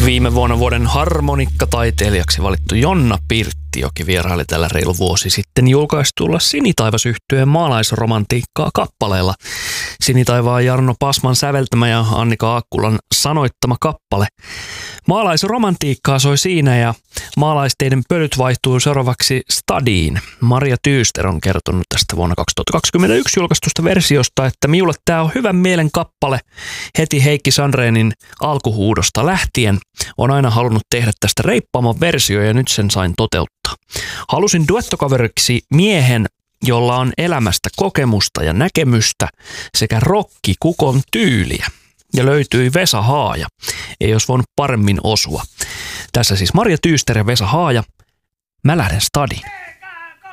Viime vuonna vuoden harmonikkataiteilijaksi valittu Jonna Pirttijoki vieraili tällä reilu vuosi sitten julkaistulla Sinitaivas-yhtyeen maalaisromantiikkaa kappaleella. Sinitaivaan Jarno Pasman säveltämä ja Annika Aakkulan sanoittama kappale. Maalaisromantiikkaa soi siinä ja maalaisteiden pölyt vaihtuu seuraavaksi stadiin. Maria Tyyster on kertonut tästä vuonna 2021 julkaistusta versiosta, että minulle tämä on hyvän mielen kappale heti Heikki Sandrenin alkuhuudosta lähtien. On aina halunnut tehdä tästä reippaamman versio ja nyt sen sain toteuttaa. Halusin duettokaveriksi miehen, jolla on elämästä kokemusta ja näkemystä sekä rokkikukon tyyliä. Ja löytyi Vesa Haaja. Ei olisi voinut paremmin osua. Tässä siis Maria Tyyster ja Vesa Haaja. Mä lähden stadiin.